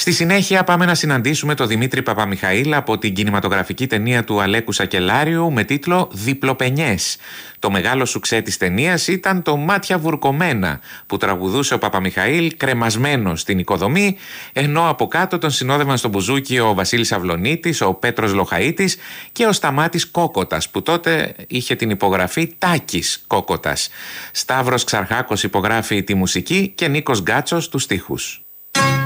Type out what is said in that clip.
Στη συνέχεια πάμε να συναντήσουμε τον Δημήτρη Παπαμιχαήλ από την κινηματογραφική ταινία του Αλέκου Σακελάριου με τίτλο «Διπλοπενιές». Το μεγάλο σουξέ της ταινίας ήταν το «Μάτια βουρκωμένα» που τραγουδούσε ο Παπαμιχαήλ κρεμασμένος στην οικοδομή, ενώ από κάτω τον συνόδευαν στο μπουζούκι ο Βασίλης Αυλωνίτης, ο Πέτρος Λοχαΐτης και ο Σταμάτης Κόκοτας, που τότε είχε την υπογραφή Τάκης Κόκοτας. Σταύρος Ξαρχάκος υπογράφει τη μουσική και Νίκος Γκάτσος τους στίχους.